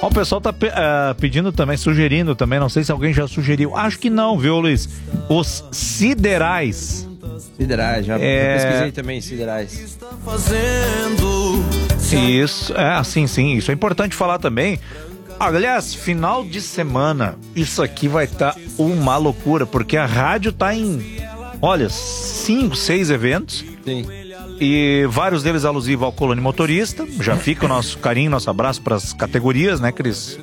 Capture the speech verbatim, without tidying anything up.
Ó, o pessoal tá uh, pedindo também, sugerindo também, não sei se alguém já sugeriu. Acho que não, viu, Luiz? Os siderais. Siderais, já, é... já pesquisei também, siderais. Isso, é assim, sim, isso é importante falar também. Aliás, final de semana, isso aqui vai estar tá uma loucura, porque a rádio tá em, olha, cinco, seis eventos. Sim. E vários deles alusivos ao Colônia Motorista. Já fica o nosso carinho, nosso abraço para as categorias, né, Cris?